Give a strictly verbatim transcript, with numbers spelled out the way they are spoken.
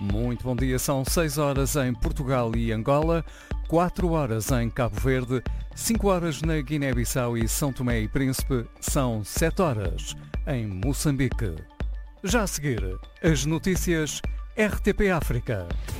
Muito bom dia, são seis horas em Portugal e Angola, quatro horas em Cabo Verde, cinco horas na Guiné-Bissau e São Tomé e Príncipe, são sete horas em Moçambique. Já a seguir, as notícias R T P África.